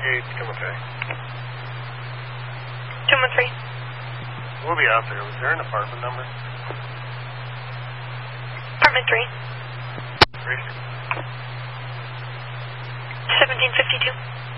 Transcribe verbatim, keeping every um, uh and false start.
eight, come with me. two one three. We'll be out there. Was there an apartment number? Apartment three. Three. seventeen fifty-two.